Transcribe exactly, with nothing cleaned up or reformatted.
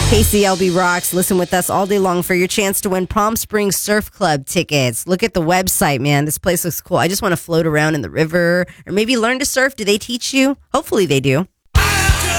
K C L B rocks. Listen with us all day long for your chance to win Palm Springs Surf Club tickets. Look at the website, man. This place looks cool. I just want to float around in the river or maybe learn to surf. Do they teach you? Hopefully they do.